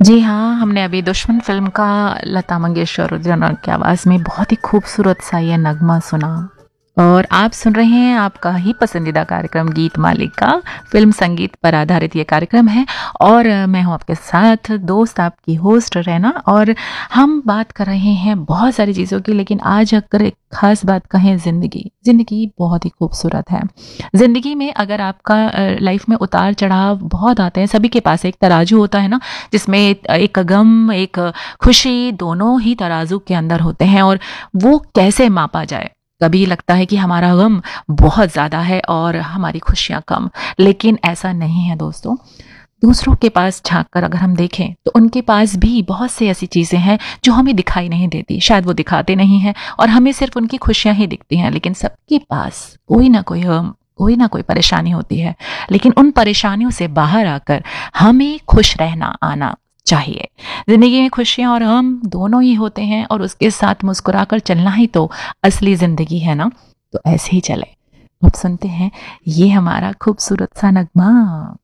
जी हाँ, हमने अभी दुश्मन फ़िल्म का लता मंगेशकर और जनों की आवाज़ में बहुत ही खूबसूरत सा ये नगमा सुना। और आप सुन रहे हैं आपका ही पसंदीदा कार्यक्रम गीत मालिका, फ़िल्म संगीत पर आधारित ये कार्यक्रम है। और मैं हूँ आपके साथ दोस्त आपकी होस्ट रैना, और हम बात कर रहे हैं बहुत सारी चीज़ों की, लेकिन आज अगर एक ख़ास बात कहें, ज़िंदगी बहुत ही खूबसूरत है। ज़िंदगी में अगर आपका लाइफ में उतार-चढ़ाव बहुत आते हैं, सभी के पास एक तराजू होता है ना, जिसमें एक गम, एक खुशी, दोनों ही तराजू के अंदर होते हैं, और वो कैसे मापा जाए? कभी लगता है कि हमारा गम बहुत ज़्यादा है और हमारी खुशियाँ कम, लेकिन ऐसा नहीं है दोस्तों। दूसरों के पास झाँक कर अगर हम देखें, तो उनके पास भी बहुत सी ऐसी चीज़ें हैं जो हमें दिखाई नहीं देती। शायद वो दिखाते नहीं हैं और हमें सिर्फ़ उनकी खुशियाँ ही दिखती हैं, लेकिन सबके पास कोई ना कोई गम, कोई ना कोई परेशानी होती है। लेकिन उन परेशानियों से बाहर आकर हमें खुश रहना आना चाहिए। ज़िंदगी में खुशियाँ और गम दोनों ही होते हैं, और उसके साथ मुस्कुराकर चलना ही तो असली ज़िंदगी है ना। तो ऐसे ही चले। अब सुनते हैं ये हमारा खूबसूरत सा नगमा।